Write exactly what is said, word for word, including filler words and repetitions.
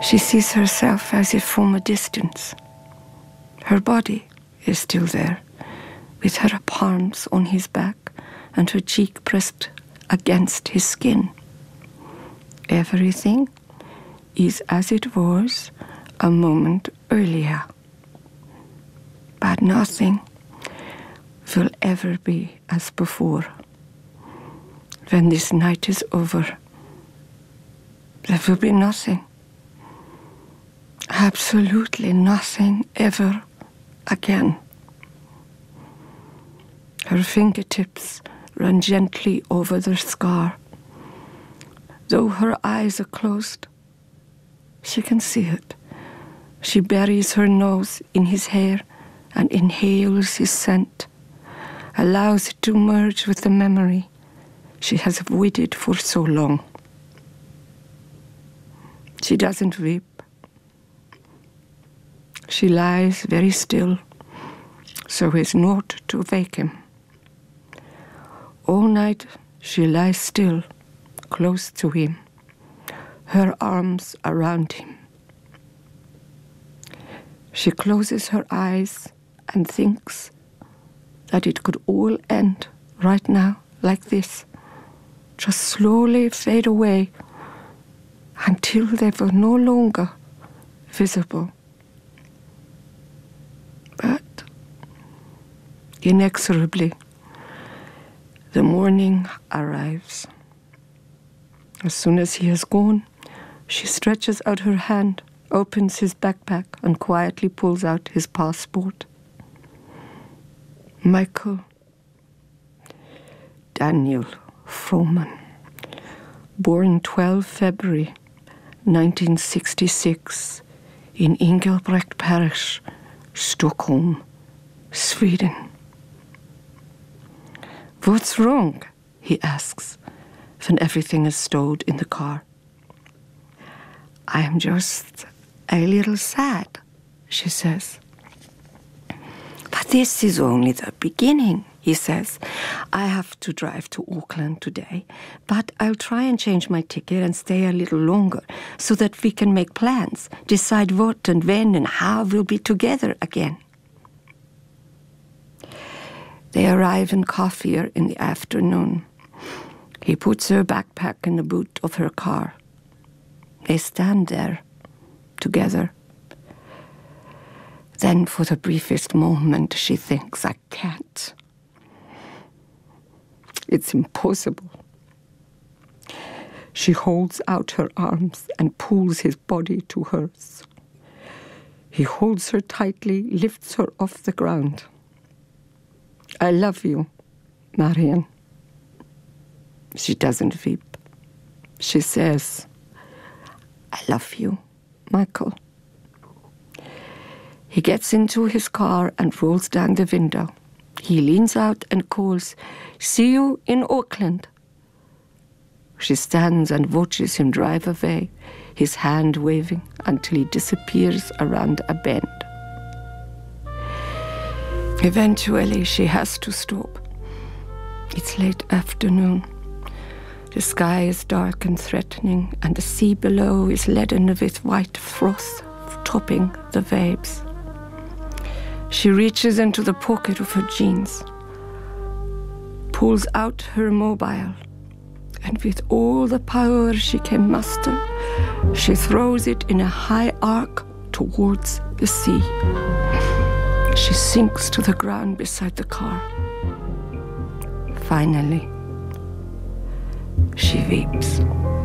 She sees herself as if from a distance. Her body is still there, with her palms on his back and her cheek pressed against his skin. Everything is as it was a moment earlier. But nothing will ever be as before. When this night is over, there will be nothing. Absolutely nothing ever again. Her fingertips run gently over the scar. Though her eyes are closed, she can see it. She buries her nose in his hair and inhales his scent, allows it to merge with the memory she has avoided for so long. She doesn't weep. She lies very still, so as not to wake him. All night she lies still, close to him, her arms around him. She closes her eyes and thinks that it could all end right now, like this, just slowly fade away until they were no longer visible. But inexorably, the morning arrives. As soon as he has gone, she stretches out her hand, opens his backpack, and quietly pulls out his passport. Michael Daniel Froman, born the twelfth of February nineteen sixty-six in Engelbrekt Parish, Stockholm, Sweden. What's wrong? He asks when everything is stowed in the car. I'm just a little sad, she says. But this is only the beginning, he says. I have to drive to Auckland today, but I'll try and change my ticket and stay a little longer so that we can make plans, decide what and when and how we'll be together again. They arrive in Kafir in the afternoon. He puts her backpack in the boot of her car. They stand there, together. Then for the briefest moment, she thinks, I can't. It's impossible. She holds out her arms and pulls his body to hers. He holds her tightly, lifts her off the ground. I love you, Marianne. She doesn't weep. She says, I love you, Michael. He gets into his car and rolls down the window. He leans out and calls, see you in Auckland. She stands and watches him drive away, his hand waving until he disappears around a bend. Eventually, she has to stop. It's late afternoon. The sky is dark and threatening, and the sea below is leaden with white froth topping the waves. She reaches into the pocket of her jeans, pulls out her mobile, and with all the power she can muster, she throws it in a high arc towards the sea. She sinks to the ground beside the car. Finally, she weeps.